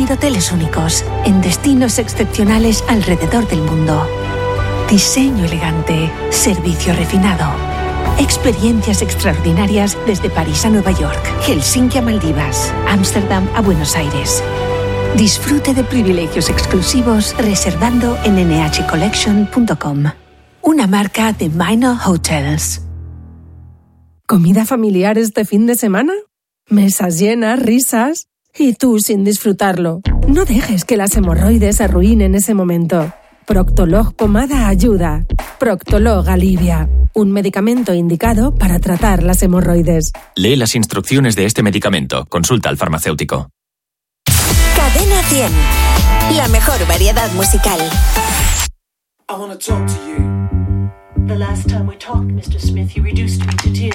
construir hoteles únicos en destinos excepcionales alrededor del mundo. Diseño elegante, servicio refinado. Experiencias extraordinarias desde París a Nueva York, Helsinki a Maldivas, Ámsterdam a Buenos Aires. Disfrute de privilegios exclusivos reservando en nhcollection.com. Una marca de Minor Hotels. ¿Comida familiar este fin de semana? Mesas llenas, risas y tú sin disfrutarlo. No dejes que las hemorroides arruinen ese momento. Proctolog Pomada ayuda. Proctolog alivia. Un medicamento indicado para tratar las hemorroides. Lee las instrucciones de este medicamento. Consulta al farmacéutico. Cadena 100. La mejor variedad musical. I wanna talk to you. The last time we talked, Mr. Smith, you reduced me to tears.